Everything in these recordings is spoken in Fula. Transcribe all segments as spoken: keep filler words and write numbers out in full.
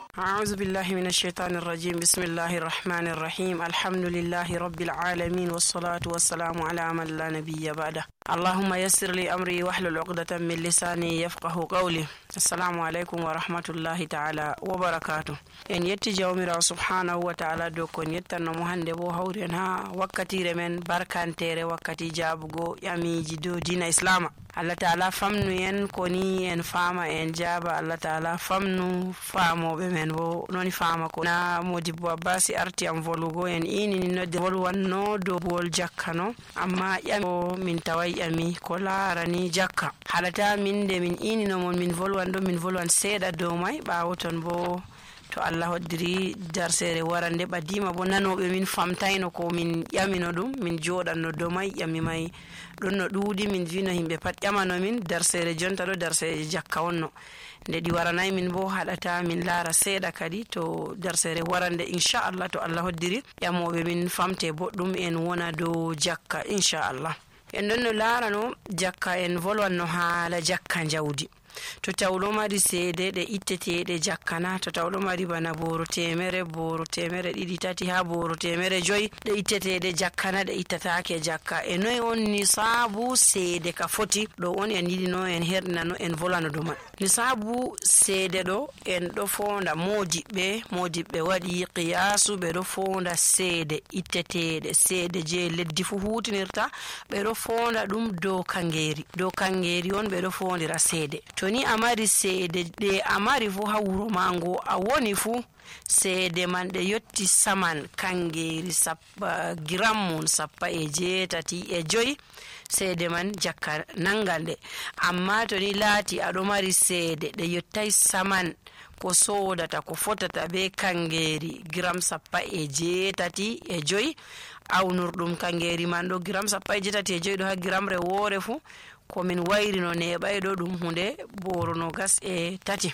أعوذ بالله من الشيطان الرجيم بسم الله الرحمن الرحيم الحمد لله رب العالمين والصلاة والسلام على من لا نبي بعده اللهم يسر لي أمري واحلل عقدة من لساني يفقه قولي السلام عليكم ورحمة الله تعالى وبركاته en yetti jawmirawo subhanahu wa ta'ala do kon yettanno mo hande bo hawren ha wakkatire men barkantere wakkati jabugo yamiji do dina islama Allah ta'ala famnu en koni en fama en jaba Allah ta'ala famnu famobe men bo noni fama ko na Modibbo Abbasi arti am volugo en ini ni nodde volwanno do bol jakkano amma yamo min tawai yami ko larani jakka halata min de min ini no mon min volwando min volwan seeda do mai bawoton bo to Allah hoddiri darsere warande badima bo nanobe min famtayno ko min yamino dum min jodanno do mai yami mai don no duudi min vino himbe pat yamano min darsere jonta do darsere jakka wonno nde di waranay min bo hadata min lara seeda kadi to darsere warande insha Allah to Allah hoddiri yamobe min famte boddum en wona do jakka insha Allah en don no lara no jakka en volwanno hala jakka jawdi to tawlo mari seede de ittete jakkana to tawlo mari bana boro temere boro temere didi tati ha boro temere joyi de ittete de jakkana de ittataake jakka e noy on nisabu seede ka foti do on en yidi no en herdina no en volano do man nisabu seede do en do fonda modibbe modibbe wadi qiyasu be do fonda seede ittete de seede je leddi fu hutinirta be do fonda dum do kangeri do kangeri on be do fondira seede toni amari seede de amari fu ha wuro mango a woni fu seede man de yotti saman kangeri sappa gram sappa e jetati e joyi seede man jakka nangande amma toni laati ado mari seede de yottai saman ko sodata ko fotata be kangeri gram sappa e jetati e joyi awnurdum kangeri man do gram sappa e jetati e joyi do ha gram re wore fu ko min wayrino ne baydo dum hunde borono gas e tati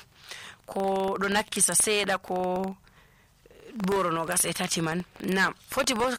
ko do nakkisa seeda ko borono gas e tati man na foti bo